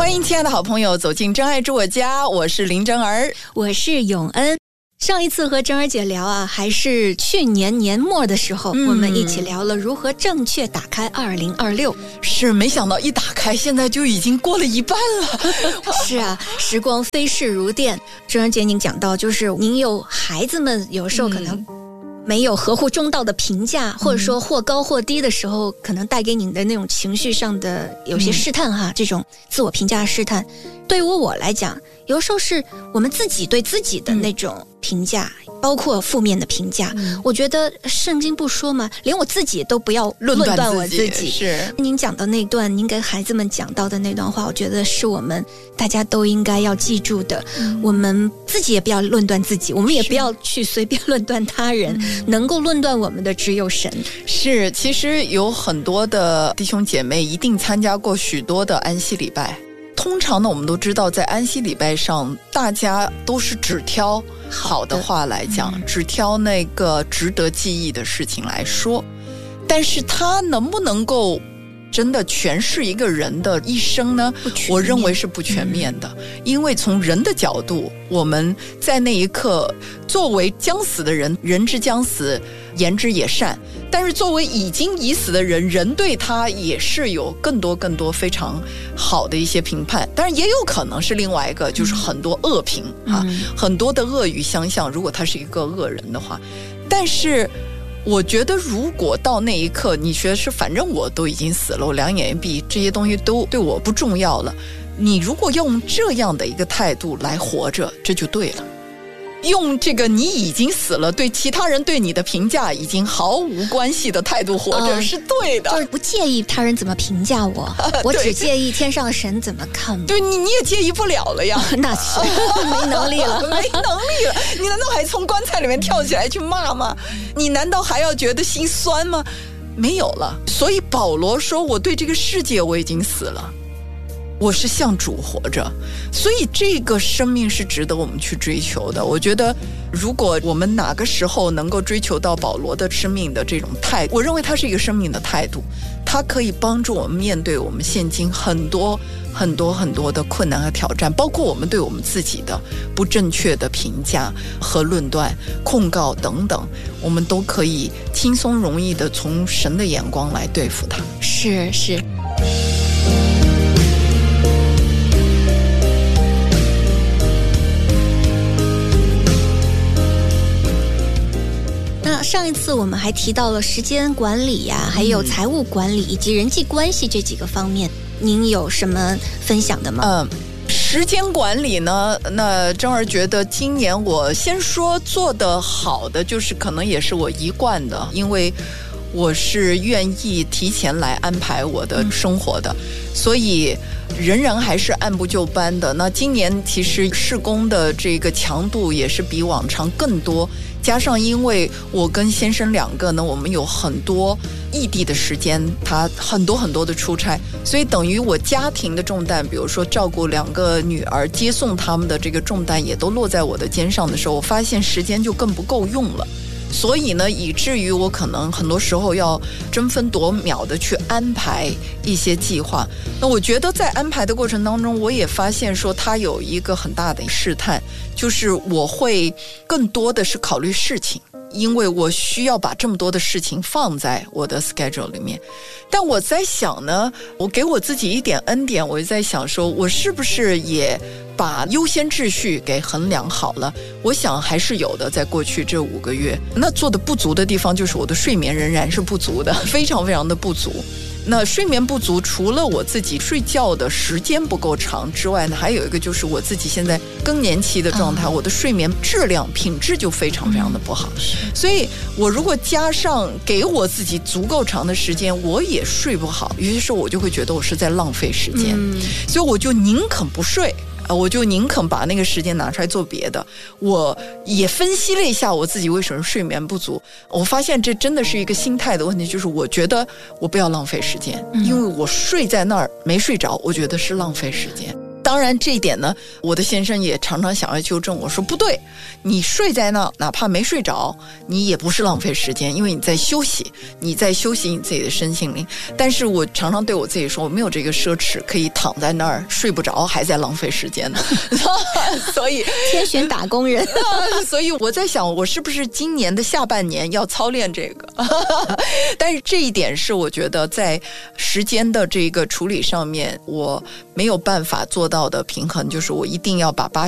欢迎亲爱的好朋友走进真爱住我家，我是林真儿， 我是永恩。上一次和真儿姐聊啊，还是去年年末的时候，我们一起聊了如何正确打开2026。 是，没想到一打开，现在就已经过了一半了。 是啊，时光飞逝如电。真儿姐，您讲到，就是您有孩子们，有时候可能没有合乎中道的评价，或者说或高或低的时候，可能带给你的那种情绪上的有些试探哈，这种自我评价的试探。对于我来讲，有时候是我们自己对自己的那种评价，包括负面的评价。我觉得圣经不说嘛，连我自己都不要论断我自己。 是您讲的那段，您给孩子们讲到的那段话，我觉得是我们大家都应该要记住的。我们自己也不要论断自己，我们也不要去随便论断他人，能够论断我们的只有神。 是，其实有很多的弟兄姐妹一定参加过许多的安息礼拜。通常呢，我们都知道在安息礼拜上，大家都是只挑好的话来讲，只挑那个值得记忆的事情来说。但是它能不能够真的诠释一个人的一生呢？我认为是不全面的。因为从人的角度，我们在那一刻作为将死的人，人之将死，言之也善。但是作为已经已死的人，人对他也是有更多非常好的一些评判，当然也有可能是另外一个，就是很多恶评很多的恶语相向，如果他是一个恶人的话。但是我觉得如果到那一刻你觉得是反正我都已经死了，我两眼一闭，这些东西都对我不重要了，你如果用这样的一个态度来活着，这就对了。用这个你已经死了，对其他人对你的评价已经毫无关系的态度活着是对的。 就是不介意他人怎么评价我，我只介意天上的神怎么看我。 对，你也介意不了了呀。 那是没能力了。 没能力了，你难道还从棺材里面跳起来去骂吗？你难道还要觉得心酸吗？没有了。所以保罗说，我对这个世界我已经死了，我是向主活着。所以这个生命是值得我们去追求的。我觉得如果我们哪个时候能够追求到保罗的生命的这种态度，我认为它是一个生命的态度，它可以帮助我们面对我们现今很多的困难和挑战，包括我们对我们自己的不正确的评价和论断、控告等等，我们都可以轻松容易的从神的眼光来对付它。 是。那上一次我们还提到了时间管理呀，还有财务管理以及人际关系这几个方面，您有什么分享的吗？ 时间管理呢，那真儿觉得今年我先说做得好的，就是可能也是我一贯的，因为我是愿意提前来安排我的生活的，所以仍然还是按部就班的。那今年其实事工的这个强度也是比往常更多，加上因为我跟先生两个呢，我们有很多异地的时间，他很多的出差，所以等于我家庭的重担，比如说照顾两个女儿，接送他们的这个重担也都落在我的肩上的时候，我发现时间就更不够用了。所以呢，以至于我可能很多时候要争分夺秒的去安排一些计划。那我觉得在安排的过程当中，我也发现说它有一个很大的试探，就是我会更多的是考虑事情，因为我需要把这么多的事情放在我的 schedule 里面。但我在想呢，我给我自己一点恩典，我就在想说，我是不是也把优先秩序给衡量好了？我想还是有的，在过去这5个月，那做的不足的地方就是我的睡眠仍然是不足的，非常的不足。那睡眠不足，除了我自己睡觉的时间不够长之外呢，还有一个就是我自己现在更年期的状态，我的睡眠质量品质就非常的不好。所以我如果加上给我自己足够长的时间，我也睡不好，有些时候我就会觉得我是在浪费时间，所以我就宁肯不睡，我就宁肯把那个时间拿出来做别的。我也分析了一下我自己为什么睡眠不足，我发现这真的是一个心态的问题，就是我觉得我不要浪费时间，因为我睡在那儿没睡着，我觉得是浪费时间。 当然这一点呢，我的先生也常常想要纠正我说不对，你睡在那哪怕没睡着，你也不是浪费时间，因为你在休息，你在休息你自己的身心灵。但是我常常对我自己说，我没有这个奢侈可以躺在那儿睡不着还在浪费时间呢所以天选打工人所以我在想，我是不是今年的下半年要操练这个但是这一点是我觉得在时间的这个处理上面我没有办法做到的平衡，就是我一定要把